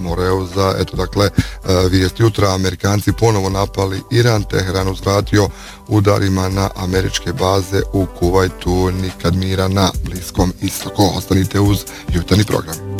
Moreuza. Eto, dakle, vijest jutra, Amerikanci ponovo napali Iran, Teheran uzvratio udarima na američke baze u Kuvajtu, nikad mira na Bliskom istoku. Ostanite uz jutarnji program.